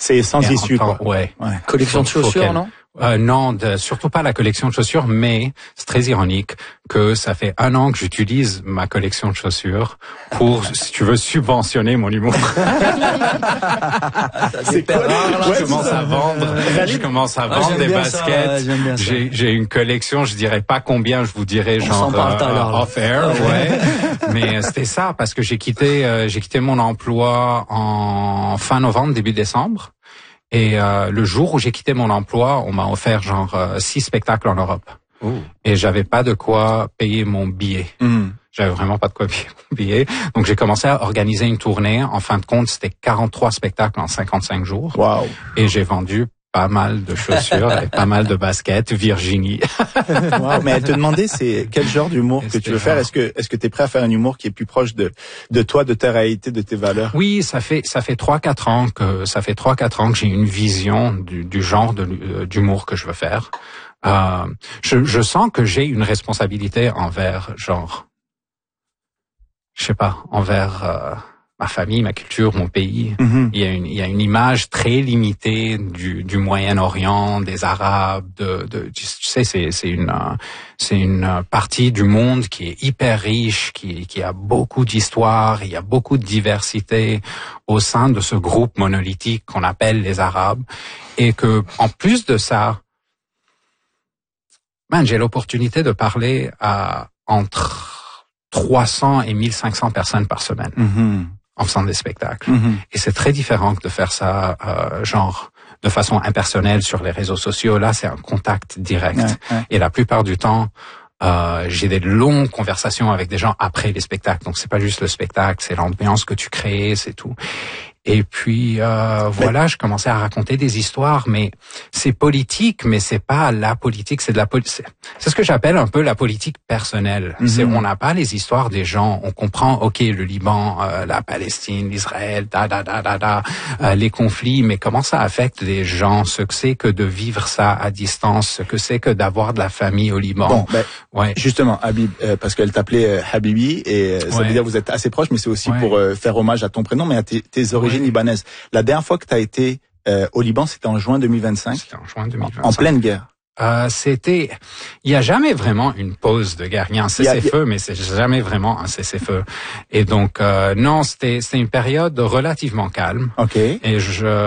C'est sans issue, quoi. Ouais. Collection de chaussures, non? Non, surtout pas la collection de chaussures, mais c'est très ironique que ça fait 1 an que j'utilise ma collection de chaussures pour, si tu veux, subventionner mon humour. C'est quoi, Je commence à vendre des baskets. J'ai une collection, je dirais pas combien, je vous dirais genre off-air, ouais. Mais c'était ça, parce que j'ai quitté mon emploi en fin novembre, début décembre. Et le jour où j'ai quitté mon emploi, on m'a offert genre 6 spectacles en Europe. Oh. Et j'avais pas de quoi payer mon billet. J'avais vraiment pas de quoi payer mon billet. Donc j'ai commencé à organiser une tournée. En fin de compte, c'était 43 spectacles en 55 jours. Wow. Et j'ai vendu pas mal de chaussures et pas mal de baskets, Virginie. Wow, mais elle te demandait c'est quel genre d'humour que tu veux faire. Est-ce que t'es prêt à faire un humour qui est plus proche de toi, de ta réalité, de tes valeurs? Oui, ça fait 3-4 ans que j'ai une vision du genre d'humour que je veux faire. Je sens que j'ai une responsabilité envers ma famille, ma culture, mon pays. Mm-hmm. Il y a une image très limitée du Moyen-Orient, des Arabes, tu sais, c'est une partie du monde qui est hyper riche, qui a beaucoup d'histoire, il y a beaucoup de diversité au sein de ce groupe monolithique qu'on appelle les Arabes, et que, en plus de ça, j'ai l'opportunité de parler à entre 300 et 1500 personnes par semaine. Mm-hmm. En faisant des spectacles. Mm-hmm. Et c'est très différent que de faire ça, de façon impersonnelle sur les réseaux sociaux. Là, c'est un contact direct. Ouais. Et la plupart du temps, j'ai des longues conversations avec des gens après les spectacles. Donc, c'est pas juste le spectacle, c'est l'ambiance que tu crées, c'est tout. Et puis voilà, je commençais à raconter des histoires, mais c'est politique, mais c'est pas la politique, c'est de la politique. C'est ce que j'appelle un peu la politique personnelle. Mm-hmm. C'est on n'a pas les histoires des gens, on comprend, ok, le Liban, la Palestine, l'Israël, les conflits, mais comment ça affecte les gens, ce que c'est que de vivre ça à distance, ce que c'est que d'avoir de la famille au Liban. Bon, justement, Habib, parce qu'elle t'appelait Habibi, et ça veut dire que vous êtes assez proches, mais c'est aussi pour faire hommage à ton prénom, mais à tes origines libanaise. La dernière fois que tu as été au Liban, c'était en juin 2025. C'était en juin 2025. En pleine guerre. Il y a jamais vraiment une pause de guerre. Il y a un cessez-feu, mais c'est jamais vraiment un cessez-feu. Et donc, non, c'était une période relativement calme. Ok. Et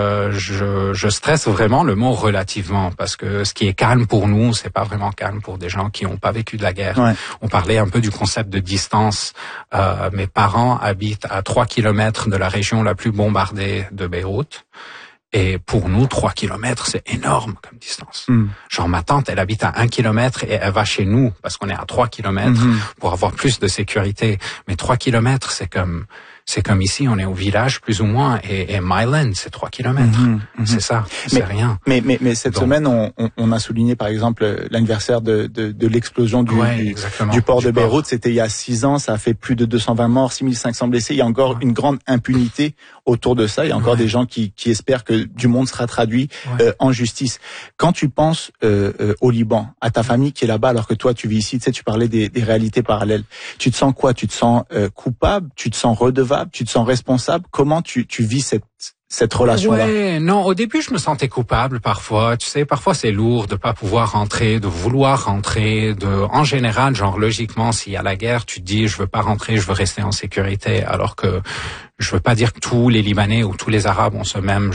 je stresse vraiment le mot relativement, parce que ce qui est calme pour nous, c'est pas vraiment calme pour des gens qui n'ont pas vécu de la guerre. Ouais. On parlait un peu du concept de distance. Mes parents habitent à 3 kilomètres de la région la plus bombardée de Beyrouth. Et pour nous, 3 kilomètres, c'est énorme comme distance. Genre, ma tante, elle habite à 1 kilomètre et elle va chez nous parce qu'on est à 3 kilomètres pour avoir plus de sécurité. Mais 3 kilomètres, c'est comme ici, on est au village plus ou moins, et Myland, c'est 3 kilomètres. C'est ça, c'est rien. Mais cette semaine, on a souligné par exemple l'anniversaire de l'explosion du port de Beyrouth. C'était il y a 6 ans, ça a fait plus de 220 morts, 6500 blessés. Il y a encore une grande impunité autour de ça. Il y a encore des gens qui espèrent que du monde sera traduit en justice. Quand tu penses au Liban, à ta famille qui est là-bas, alors que toi tu vis ici, tu sais, tu parlais des réalités parallèles. Tu te sens quoi? Tu te sens coupable? Tu te sens redevable? Tu te sens responsable? Comment tu vis cette relation-là? Ouais, non, au début, je me sentais coupable parfois. Tu sais, parfois c'est lourd de pas pouvoir rentrer, de vouloir rentrer, en général, genre, logiquement, s'il y a la guerre, tu te dis, je veux pas rentrer, je veux rester en sécurité, alors que je veux pas dire que tous les Libanais ou tous les Arabes ont ce même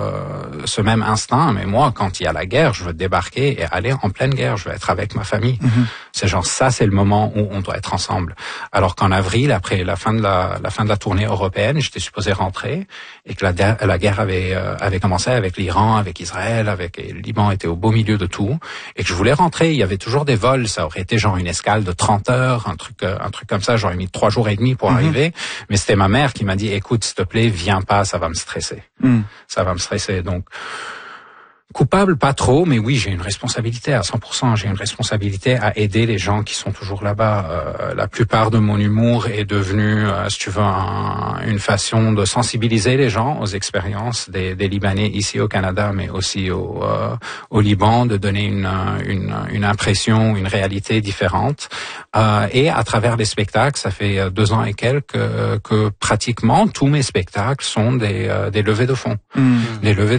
instinct, mais moi, quand il y a la guerre, je veux débarquer et aller en pleine guerre, je veux être avec ma famille. C'est genre, ça, c'est le moment où on doit être ensemble. Alors qu'en avril, après la fin de la tournée européenne, j'étais supposé rentrer, et que la guerre avait commencé avec l'Iran, avec Israël, et le Liban était au beau milieu de tout, et que je voulais rentrer. Il y avait toujours des vols, ça aurait été genre une escale de 30 heures, un truc comme ça. J'aurais mis 3 jours et demi pour arriver, mais c'était ma mère qui m'a dit, écoute, s'il te plaît, viens pas, ça va me stresser. Ça va me stresser. Donc, coupable, pas trop, mais oui, j'ai une responsabilité à 100%. J'ai une responsabilité à aider les gens qui sont toujours là-bas. La plupart de mon humour est devenu, si tu veux, une façon de sensibiliser les gens aux expériences des Libanais ici au Canada, mais aussi au Liban, de donner une impression, une réalité différente. Et à travers les spectacles, ça fait 2 ans et quelques que pratiquement tous mes spectacles sont des levées de fonds. Des levées